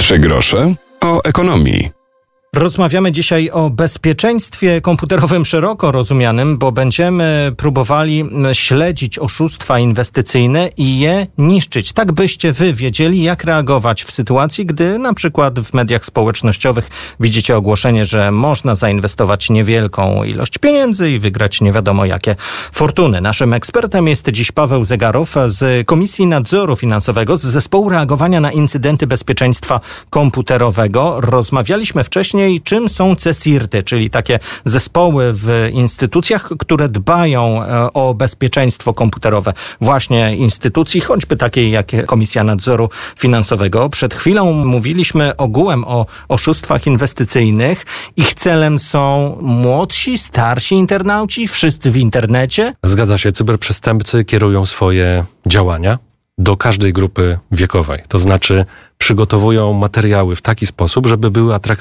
3 grosze o ekonomii. Rozmawiamy dzisiaj o bezpieczeństwie komputerowym szeroko rozumianym, bo będziemy próbowali śledzić oszustwa inwestycyjne i je niszczyć. Tak byście wy wiedzieli, jak reagować w sytuacji, gdy na przykład w mediach społecznościowych widzicie ogłoszenie, że można zainwestować niewielką ilość pieniędzy i wygrać nie wiadomo jakie fortuny. Naszym ekspertem jest dziś Paweł Zegarow z Komisji Nadzoru Finansowego z Zespołu Reagowania na Incydenty Bezpieczeństwa Komputerowego. Rozmawialiśmy wcześniej, czym są CSIRT-y, czyli takie zespoły w instytucjach, które dbają o bezpieczeństwo komputerowe właśnie instytucji, choćby takiej jak Komisja Nadzoru Finansowego. Przed chwilą mówiliśmy ogółem o oszustwach inwestycyjnych. Ich celem są młodsi, starsi internauci, wszyscy w internecie? Zgadza się. Cyberprzestępcy kierują swoje działania do każdej grupy wiekowej. To znaczy przygotowują materiały w taki sposób, żeby były atrakcyjne